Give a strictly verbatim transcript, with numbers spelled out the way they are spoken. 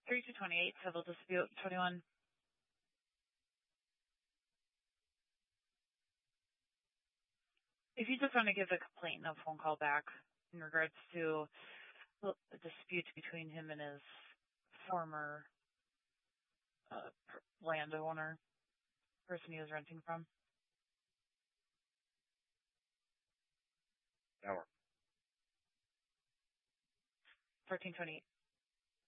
thirty-two twenty-eight, civil dispute, twenty-one. If you just want to give the complainant a phone call back in regards to the dispute between him and his former uh, landowner, person he was renting from. Hour. fourteen twenty-eight.